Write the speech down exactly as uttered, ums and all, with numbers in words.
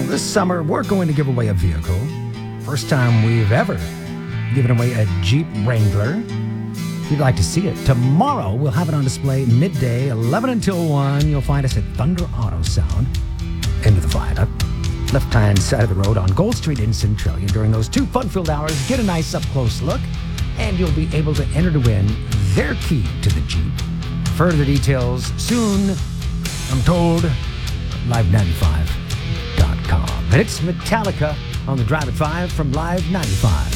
This summer, we're going to give away a vehicle. First time we've ever given away a Jeep Wrangler. If you'd like to see it, tomorrow we'll have it on display midday, eleven until one. You'll find us at Thunder Auto Sound, into the viaduct, left-hand side of the road on Gold Street in Centralia. During those two fun-filled hours, get a nice up-close look, and you'll be able to enter to win their key to the Jeep. Further details soon, I'm told, live ninety-five dot com. And it's Metallica on the Drive at five from Live ninety-five.